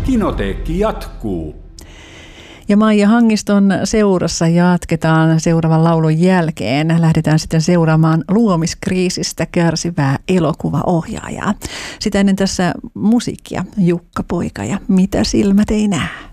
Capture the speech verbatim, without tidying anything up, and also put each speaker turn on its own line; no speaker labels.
Kinoteekki jatkuu.
Ja Maija Hangiston seurassa jatketaan seuraavan laulun jälkeen. Lähdetään sitten seuraamaan luomiskriisistä kärsivää elokuvaohjaajaa. Sitä ennen tässä musiikkia Jukka Poika ja Mitä silmät ei näe.